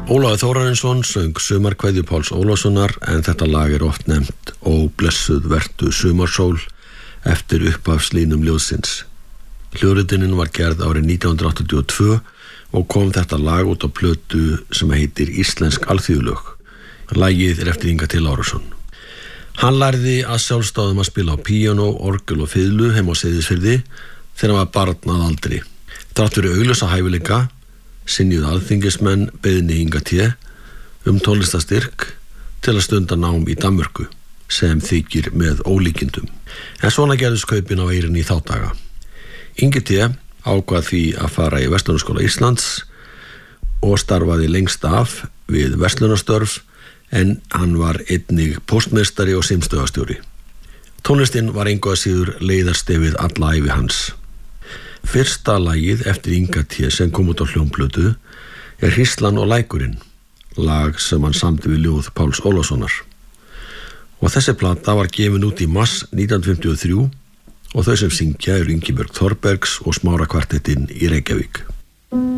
Ólafur Þórarinsson söng Sumarkveðju Páls Ólafssonar en þetta lag oft nefnt Ó blessuð vertu sumarsól eftir upphafslínum ljóðsins. Hljóðritunin var gerð árið 1982 og kom þetta lag út á plötu sem heitir Íslensk alþýðulög. Lagið eftir Inga T. Lárusson. Hann lærði að sjálfstáðum að spila á píanó, orgel og fiðlu heima á Seyðisfirði þegar hann var barn að aldri. Þrátt fyrir augljósa hæfileika synjuðu alþingismenn beiðni Inga T. Tónlistastyrk til að stunda nám í Danmörku sem þykir með ólíkindum. En svona gerðust kaupin á Eyrinni í þá daga. Ingi T. ákvað því að fara í Verslunarskóla Íslands og starfaði lengst af við verslunarstörf en hann var einnig póstmeistari og símstöðvarstjóri. Tónlistin var engu að síður leiðarstefið alla ævi hans. Fyrsta lagið eftir Inga T. sem kom út á hljómplötu Hríslan og lækurinn, lag sem hann samdi við ljóð Páls Ólafssonar. Og þessi plata var gefin út í mars 1953 og þau sem syngja Ingibjörg Þorbergs og Smára kvartettinn í Reykjavík.